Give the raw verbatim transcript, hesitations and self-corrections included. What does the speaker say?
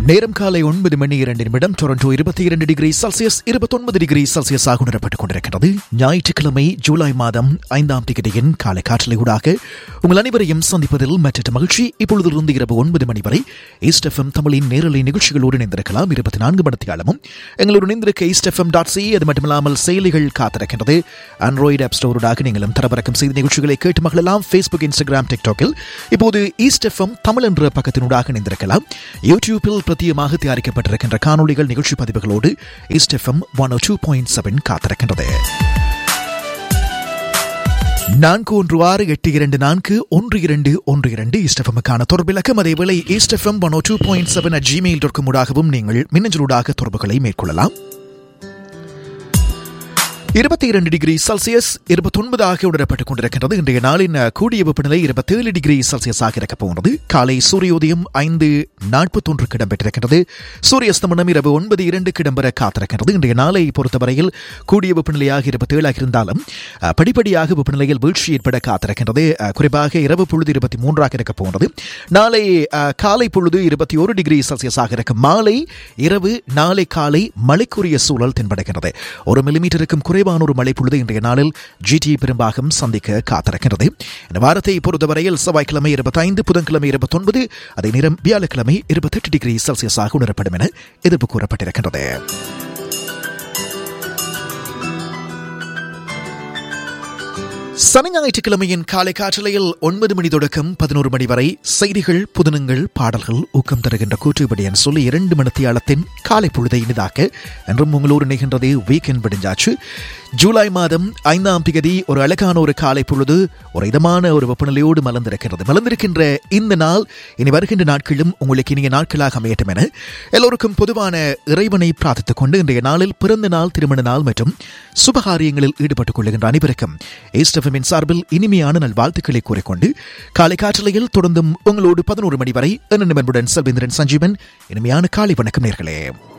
நேரம் காலை ஒன்பது மணி இரண்டு நிமிடம். டொரண்டோ இருபத்தி இரண்டு டிகிரி செல்சியஸ், இருபத்தொன்பது டிகிரி செல்சியஸ் ஆக உணரப்பட்டுக் கொண்டிருக்கிறது. ஞாயிற்றுக்கிழமை ஜூலை மாதம் ஐந்தாம் தேதியின் காலை காற்றலை ஊடாக உங்கள் அனைவரையும் சந்திப்பதில் மற்ற மகிழ்ச்சி. இப்பொழுதிலிருந்து இரவு ஒன்பது மணி வரை ஈஸ்ட் எஃப்எம் தமிழின் நேரலை நிகழ்ச்சிகளோடு இணைந்திருக்கலாம். இருபத்தி நான்கு மணி காலமும் எங்களோடு இணைந்திருக்க ஈஸ்ட் எஃப்எம் டாட் சி. அது மட்டுமில்லாமல் செயலிகள் காத்திருக்கின்றது. ஆண்ட்ராய்டு ஆப் ஸ்டோருடாக நீங்களும் தரவிறக்கம் செய்த நிகழ்ச்சிகளை கேட்டு மகளெல்லாம். ஃபேஸ்புக், இன்ஸ்டாகிராம், டிக்டாக்கில் இப்போது ஈஸ்ட் எஃப்எம் தமிழ் என்ற பக்கத்தினூடாக இணைந்திருக்கலாம். யூடியூபில் பிரத்தியமாக தயாரிக்கப்பட்டிருக்கின்ற காணொலிகள், நிகழ்ச்சி பதிவுகளோடு ஈஸ்ட் எஃப்எம் ஒன் ஓ டூ பாயிண்ட் செவன் காத்திருக்கின்றது. நான்கு ஒன்று ஆறு எட்டு இரண்டு நான்கு ஒன்று இரண்டு ஒன்று இரண்டு ஈஸ்ட் எஃப்எம்முக்கான தொடர்பிலக்கம். அதேவேளை east FM one O two point seven at Gmail dot com ஊடாகவும் நீங்கள் மின்னஞ்சலூடாக தொடர்புகளை மேற்கொள்ளலாம். இருபத்தி இரண்டு டிகிரி செல்சியஸ், இருபத்தொன்பது ஆக உணரப்பட்டுக் கொண்டிருக்கின்றது. இன்றைய நாளின் கூடிய வெப்பநிலை இருபத்தேழு டிகிரி செல்சியஸ் ஆக இருக்கப் போகிறது. காலை சூரியோதயம் ஐந்து நாற்பத்தொன்றுக்கு இடம்பெற்றிருக்கின்றது. சூரிய அஸ்தமனம் இரவு ஒன்பது இரண்டுக்கு இடம்பெற காத்திருக்கின்றது. இன்றைய நாளை பொறுத்தவரையில் கூடிய வெப்பநிலையாக இருபத்தேழாக இருந்தாலும் படிப்படியாக வெப்பநிலையில் வீழ்ச்சி ஏற்பட காத்திருக்கின்றது. குறிப்பாக இரவு பொழுது இருபத்தி மூன்றாக இருக்கப் போகிறது. நாளை காலை பொழுது இருபத்தி ஒரு டிகிரி செல்சியஸ் ஆக இருக்கும். மாலை இரவு நாளை காலை மழைக்குரிய சூழல் தென்படுகிறது. ஒரு மில்லிமீட்டருக்கும் குறை ஒரு மழை பொழுது இன்றைய நாளில் ஜிடி பெரும்பாகம் சந்திக்க காத்திருக்கிறது. இந்த வாரத்தை பொறுத்தவரையில் செவ்வாய்க்கிழமை இருபத்தி ஐந்து, புதன்கிழமை இருபத்தி ஒன்பது, அதே நேரம் வியாழக்கிழமை இருபத்தி எட்டு டிகிரி செல்சியஸ் ஆக உணரப்படும் என எதிர்ப்பு கூறப்பட்டிருக்கின்றது. சனி ஞாயிற்றுக்கிழமையின் காலை காற்றலையில் ஒன்பது மணி தொடக்கம் பதினோரு மணி வரை செய்திகள், புதினங்கள், பாடல்கள், ஊக்கம் தருகின்ற கூற்றுப்படியன் சொல்லி இரண்டு மணித்தியாலத்தின் காலை பொழுதை இனிதாக்க என்றும் உங்களோடு இணைகின்றது வீக்கெண்ட் விடிஞ்சாச்சு. ஜூலை மாதம் ஐந்தாம் தேதி ஒரு அழகான ஒரு காலை பொழுது ஒரு இதமான ஒரு வெப்பநிலையோடு மலர்ந்திருக்கிறது. மலர்ந்திருக்கின்ற இந்த நாள் இனி வருகின்ற நாட்களும் உங்களுக்கு இனிய நாட்களாக அமையட்டும் என எல்லோருக்கும் பொதுவான இறைவனை பிரார்த்தித்துக் கொண்டு இன்றைய நாளில் பிறந்த நாள், திருமண நாள் மற்றும் சுபகாரியங்களில் ஈடுபட்டுக் கொள்ளுகின்ற அனைவருக்கும் ஈஸ்ட் எஃப்எம்மின் சார்பில் இனிமையான நல் வாழ்த்துக்களை கூறிக்கொண்டு காலை காற்றலையில் தொடர்ந்தும் உங்களோடு பதினோரு மணி வரை என்ன நிபுடன் செல்வேந்திரன் சஞ்சீவன். இனிமையான காலை வணக்கம் நேர்களே.